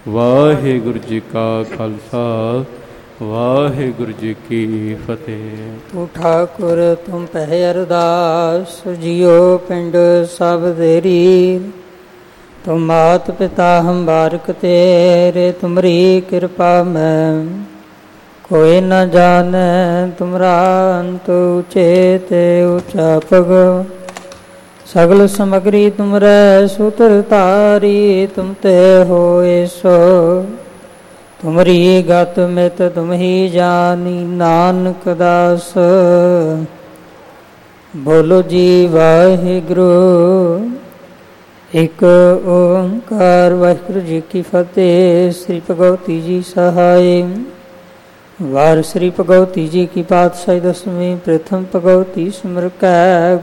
ਵਾਹਿਗੁਰੂ ਜੀ ਕਾ ਖਾਲਸਾ ਵਾਹਿਗੁਰੂ ਜੀ ਕੀ ਫਤਿਹ। ਤੂੰ ਠਾਕੁਰ ਤੁਮ ਪਹਿ ਅਰਦਾਸ, ਜਿਉ ਪਿੰਡ ਸਭ ਤੇਰੀ। ਤੁਮ ਮਾਤ ਪਿਤਾ ਹਮ ਬਾਰਕ ਤੇਰੇ, ਤੁਮਰੀ ਕਿਰਪਾ ਮੈਂ ਕੋਈ ਨ ਜਾਣੈ। ਤੁਮਰਾ ਅੰਤ ਊਚੇ ਤੇ ਊਚਾ ਪਗ, ਸਗਲ ਸਮਗਰੀ ਤੁਮਰੈ ਸੂਤਰ ਧਾਰੀ। ਤੁਮ ਤੇ ਹੋਏ ਸੋ ਤੁਮਰੀ ਗਤ ਮਿਤ ਤੁਮ ਹੀ ਜਾਨੀ। ਨਾਨਕ ਦਾਸ ਬੋਲੋ ਜੀ ਵਾਹਿਗੁਰੂ। ਇੱਕ ਓੰਕਾਰ ਵਾਹਿਗੁਰੂ ਜੀ ਕੀ ਫਤਿਹ। ਸ੍ਰੀ ਭਗਵਤੀ ਜੀ ਸਹਾਇ। ਵਾਰ ਸ੍ਰੀ ਭਗਵਤੀ ਜੀ ਕੀ ਪਾਤਸ਼ਾਹੀ ਦਸਵੀਂ। ਪ੍ਰਥਮ ਭਗਵਤੀ ਸਿਮਰ ਕੈ